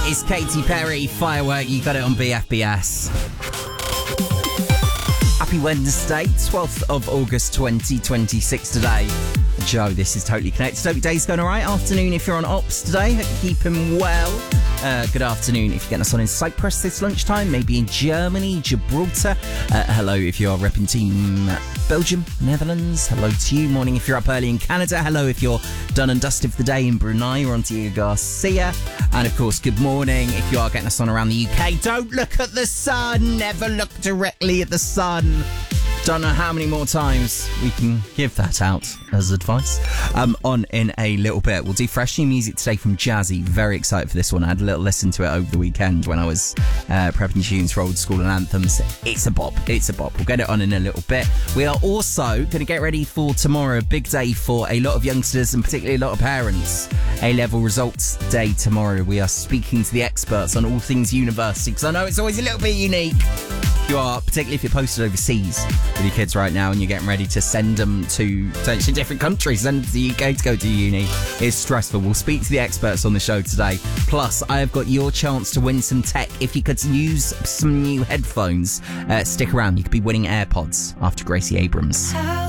It's Katy Perry, Firework. You got it on BFBS. Happy Wednesday, 12th of August 2026 today. Joe, this is Totally Connected. Hope your day's going all right. Afternoon if you're on ops today. Hope you're keeping well. Good afternoon if you're getting us on in Cyprus this lunchtime. Maybe in Germany, Gibraltar. Hello if you're repping Team Belgium, Netherlands. Hello to you. Morning if you're up early in Canada. Hello if you're done and dusted for the day in Brunei or Antigua Garcia. And of course, good morning if you are getting us on around the UK. Don't look at the sun. Never look directly at the sun. Don't know how many more times we can give that out as advice. On in a little bit. We'll do fresh new music today from Jazzy. Very excited for this one. I had a little listen to it over the weekend when I was prepping tunes for old school and anthems. It's a bop. It's a bop. We'll get it on in a little bit. We are also going to get ready for tomorrow. A big day for a lot of youngsters and particularly a lot of parents. A-level results day tomorrow. We are speaking to the experts on all things university because I know it's always a little bit unique. You are, particularly if you're posted overseas with your kids right now and you're getting ready to send them to potentially different countries, send them to the UK to go to uni. It's stressful. We'll speak to the experts on the show today. Plus, I have got your chance to win some tech. If you could use some new headphones, stick around. You could be winning AirPods after Gracie Abrams.